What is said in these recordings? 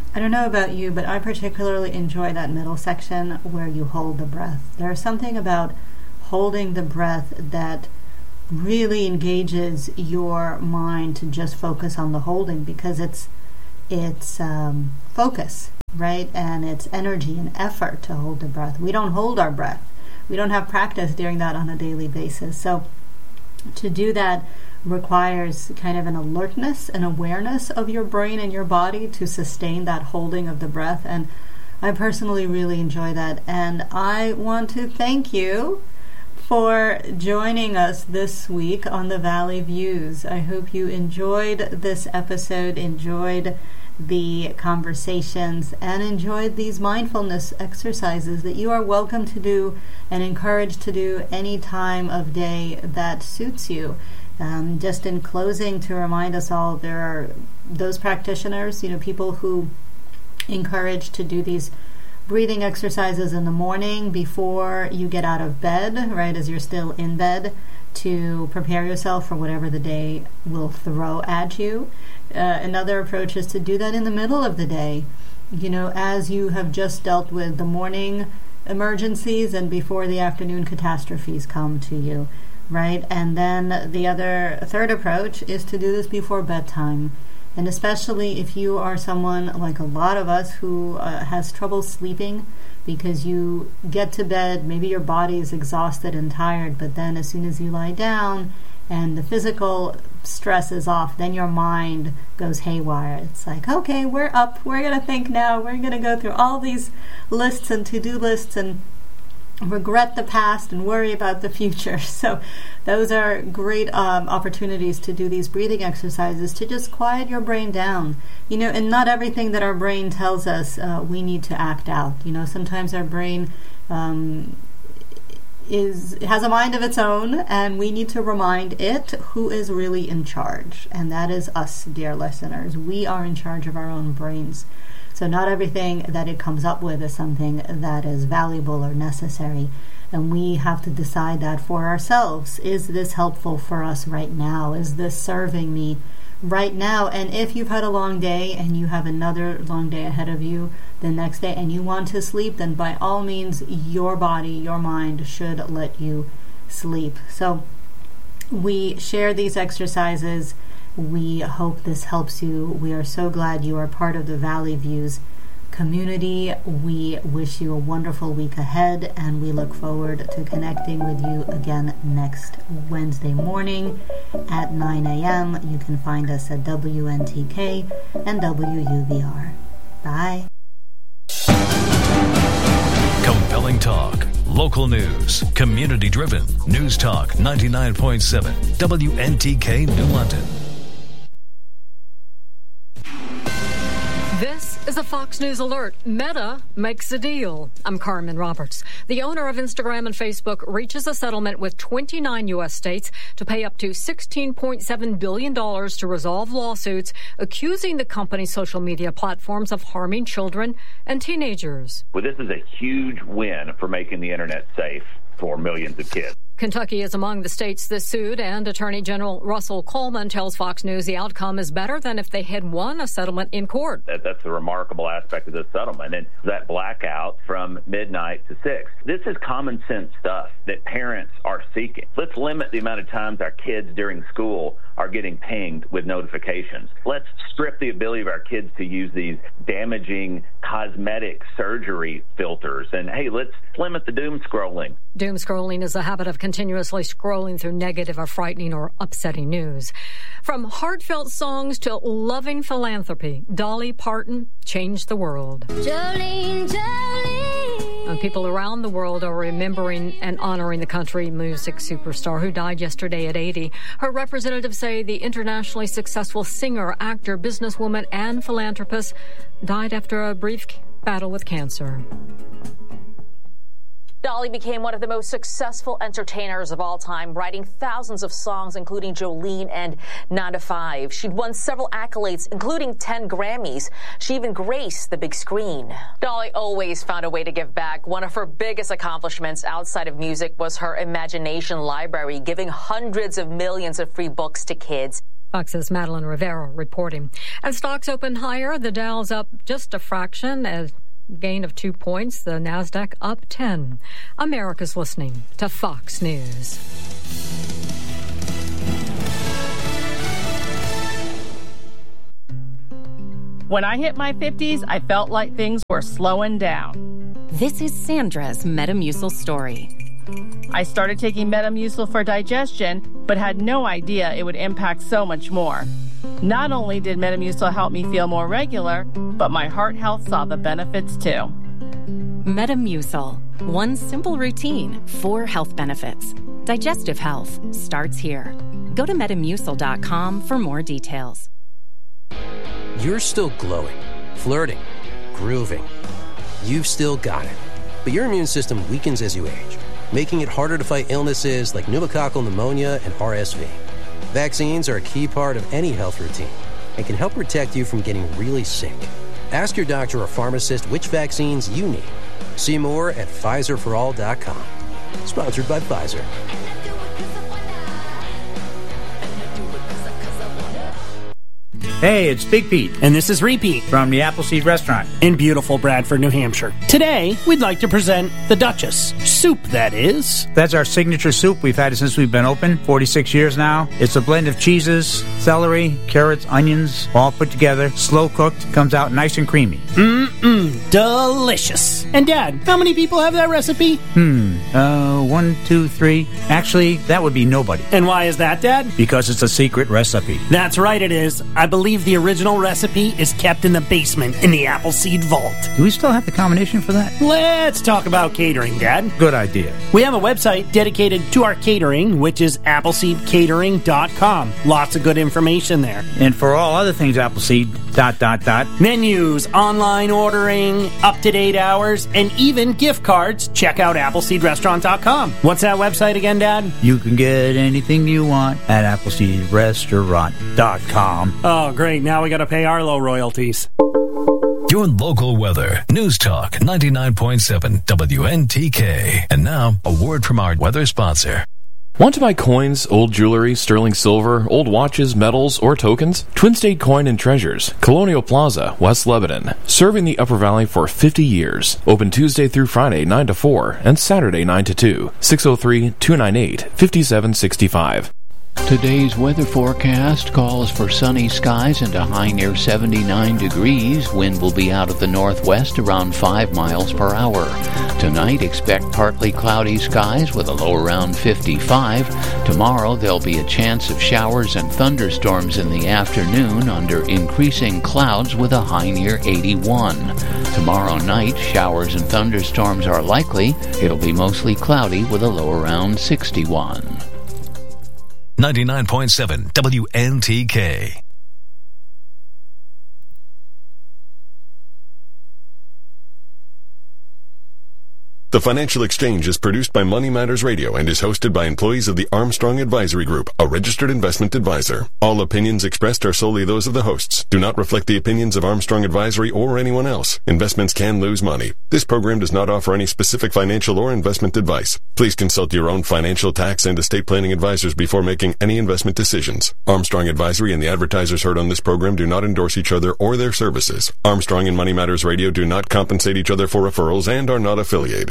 I don't know about you, but I particularly enjoy that middle section where you hold the breath. There's something about holding the breath that really engages your mind to just focus on the holding, because it's focus, right? And it's energy and effort to hold the breath. We don't hold our breath. We don't have practice doing that on a daily basis. So to do that requires kind of an alertness and awareness of your brain and your body to sustain that holding of the breath. And I personally really enjoy that. And I want to thank you for joining us this week on the Valley Views. I hope you enjoyed this episode, enjoyed the conversations, and enjoyed these mindfulness exercises that you are welcome to do and encouraged to do any time of day that suits you. Just in closing, to remind us all, there are those practitioners, people who encourage to do these breathing exercises in the morning before you get out of bed, right, as you're still in bed, to prepare yourself for whatever the day will throw at you. Another approach is to do that in the middle of the day, as you have just dealt with the morning emergencies and before the afternoon catastrophes come to you, right? And then the third approach is to do this before bedtime. And especially if you are someone like a lot of us who has trouble sleeping, because you get to bed, maybe your body is exhausted and tired, but then as soon as you lie down and the physical stress is off, then your mind goes haywire. It's like, okay, we're up, we're going to think now, we're going to go through all these lists and to-do lists and regret the past and worry about the future. So those are great opportunities to do these breathing exercises to just quiet your brain down. And not everything that our brain tells us we need to act out. Sometimes our brain has a mind of its own, and we need to remind it who is really in charge, and that is us, dear listeners. We are in charge of our own brains. So not everything that it comes up with is something that is valuable or necessary. And we have to decide that for ourselves. Is this helpful for us right now? Is this serving me right now? And if you've had a long day and you have another long day ahead of you the next day and you want to sleep, then by all means, your body, your mind should let you sleep. So we share these exercises. We hope this helps you. We are so glad you are part of the Valley Views community. We wish you a wonderful week ahead, and we look forward to connecting with you again next Wednesday morning at 9 a.m. You can find us at WNTK and WUVR. Bye. Compelling talk, local news, community-driven. News Talk 99.7, WNTK New London. This is a Fox News alert. Meta makes a deal. I'm Carmen Roberts. The owner of Instagram and Facebook reaches a settlement with 29 U.S. states to pay up to $16.7 billion to resolve lawsuits accusing the company's social media platforms of harming children and teenagers. Well, this is a huge win for making the internet safe for millions of kids. Kentucky is among the states that sued, and Attorney General Russell Coleman tells Fox News the outcome is better than if they had won a settlement in court. That's the remarkable aspect of this settlement, and that blackout from midnight to 6. This is common sense stuff that parents are seeking. Let's limit the amount of times our kids during school are getting pinged with notifications. Let's strip the ability of our kids to use these damaging cosmetic surgery filters. And hey, let's limit the doom scrolling. Doom scrolling is a habit of continuously scrolling through negative or frightening or upsetting news. From heartfelt songs to loving philanthropy, Dolly Parton changed the world. Jolene, Jolene. And people around the world are remembering and honoring the country music superstar who died yesterday at 80. Her representatives say the internationally successful singer, actor, businesswoman, and philanthropist died after a brief battle with cancer. Dolly became one of the most successful entertainers of all time, writing thousands of songs, including Jolene and 9 to 5. She'd won several accolades, including 10 Grammys. She even graced the big screen. Dolly always found a way to give back. One of her biggest accomplishments outside of music was her Imagination Library, giving hundreds of millions of free books to kids. Fox's Madeline Rivera reporting. As stocks open higher, the Dow's up just a fraction, a gain of 2 points. The Nasdaq up 10. America's listening to Fox News. When I hit my 50s, I felt like things were slowing down. This is Sandra's Metamucil story. I started taking Metamucil for digestion, but had no idea it would impact so much more. Not only did Metamucil help me feel more regular, but my heart health saw the benefits too. Metamucil. One simple routine, 4 health benefits. Digestive health starts here. Go to Metamucil.com for more details. You're still glowing, flirting, grooving. You've still got it. But your immune system weakens as you age, making it harder to fight illnesses like pneumococcal pneumonia and RSV. Vaccines are a key part of any health routine and can help protect you from getting really sick. Ask your doctor or pharmacist which vaccines you need. See more at PfizerForAll.com. Sponsored by Pfizer. Hey, it's Big Pete. And this is Repeat from the Appleseed Restaurant in beautiful Bradford, New Hampshire. Today, we'd like to present the Duchess. Soup, that is. That's our signature soup. We've had it since we've been open, 46 years now. It's a blend of cheeses, celery, carrots, onions, all put together, slow cooked, comes out nice and creamy. Delicious. And Dad, how many people have that recipe? 1, 2, 3. Actually, that would be nobody. And why is that, Dad? Because it's a secret recipe. That's right, it is. I believe the original recipe is kept in the basement in the Appleseed Vault. Do we still have the combination for that? Let's talk about catering, Dad. Good idea. We have a website dedicated to our catering, which is AppleseedCatering.com. Lots of good information there. And for all other things Appleseed, ... menus, online ordering, up-to-date hours, and even gift cards, check out AppleseedRestaurant.com. What's that website again, Dad? You can get anything you want at AppleseedRestaurant.com. Oh, great. Now we got to pay Arlo royalties. Your local weather. News Talk 99.7 WNTK. And now, a word from our weather sponsor. Want to buy coins, old jewelry, sterling silver, old watches, medals, or tokens? Twin State Coin and Treasures, Colonial Plaza, West Lebanon. Serving the Upper Valley for 50 years. Open Tuesday through Friday 9 to 4 and Saturday 9 to 2. 603-298-5765. Today's weather forecast calls for sunny skies and a high near 79 degrees. Wind will be out of the northwest around 5 miles per hour. Tonight, expect partly cloudy skies with a low around 55. Tomorrow, there'll be a chance of showers and thunderstorms in the afternoon under increasing clouds with a high near 81. Tomorrow night, showers and thunderstorms are likely. It'll be mostly cloudy with a low around 61. 99.7 WNTK. The Financial Exchange is produced by Money Matters Radio and is hosted by employees of the Armstrong Advisory Group, a registered investment advisor. All opinions expressed are solely those of the hosts, do not reflect the opinions of Armstrong Advisory or anyone else. Investments can lose money. This program does not offer any specific financial or investment advice. Please consult your own financial, tax, and estate planning advisors before making any investment decisions. Armstrong Advisory and the advertisers heard on this program do not endorse each other or their services. Armstrong and Money Matters Radio do not compensate each other for referrals and are not affiliated.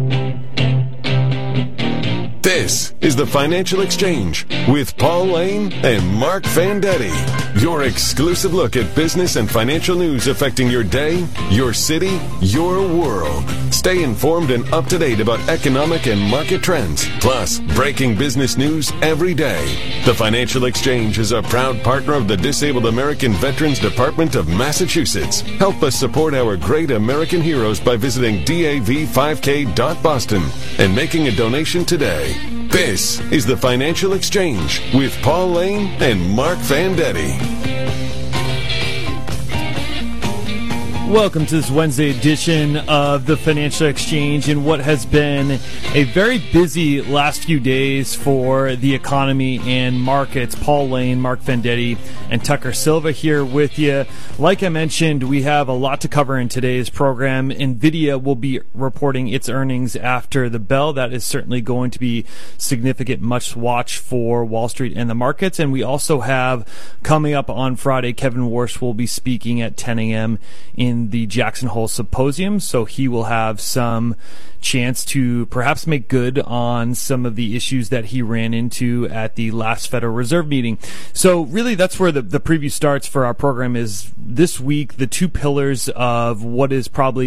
This is the Financial Exchange with Paul Lane and Mark Vendetti. Your exclusive look at business and financial news affecting your day, your city, your world. Stay informed and up to date about economic and market trends, plus breaking business news every day. The Financial Exchange is a proud partner of the Disabled American Veterans Department of Massachusetts. Help us support our great American heroes by visiting DAV5K.Boston and making a donation today. This is the Financial Exchange with Paul Lane and Mark Vendetti. Welcome to this Wednesday edition of the Financial Exchange in what has been a very busy last few days for the economy and markets. Paul Lane, Mark Vendetti, and Tucker Silva here with you. Like I mentioned, we have a lot to cover in today's program. NVIDIA will be reporting its earnings after the bell. That is certainly going to be significant, much watch for Wall Street and the markets. And we also have coming up on Friday, Kevin Warsh will be speaking at 10 a.m. in the Jackson Hole Symposium, so he will have some chance to perhaps make good on some of the issues that he ran into at the last Federal Reserve meeting. So really that's where the preview starts for our program is this week, the two pillars of what is probably